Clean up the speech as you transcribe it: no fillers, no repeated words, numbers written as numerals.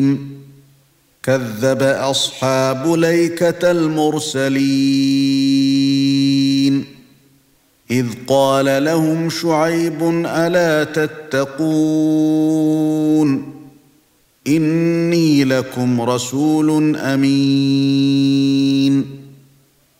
كذب أصحاب الأيكة المرسلين إذ قال لهم شعيب ألا تتقون إني لكم رسول أمين